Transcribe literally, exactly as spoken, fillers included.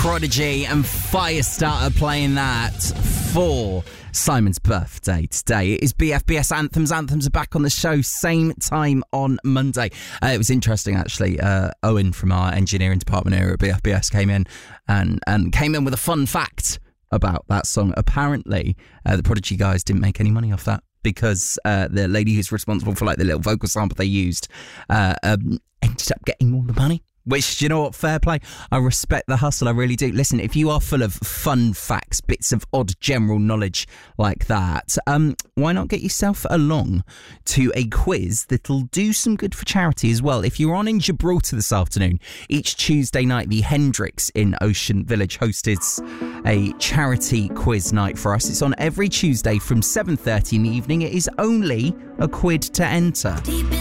Prodigy and Firestarter playing that for Simon's birthday today. It is B F B S Anthems. Anthems are back on the show same time on Monday. Uh, it was interesting, actually. Uh, Owen from our engineering department here at B F B S came in and, and came in with a fun fact about that song. Apparently, uh, the Prodigy guys didn't make any money off that because uh, the lady who's responsible for like the little vocal sample they used uh, um, ended up getting all the money. Which, you know what, fair play. I respect the hustle, I really do. Listen, if you are full of fun facts, bits of odd general knowledge like that, um, why not get yourself along to a quiz that'll do some good for charity as well. If you're on in Gibraltar this afternoon, each Tuesday night, the Hendrix in Ocean Village hosts a charity quiz night for us. It's on every Tuesday from seven thirty in the evening. It is only a quid to enter.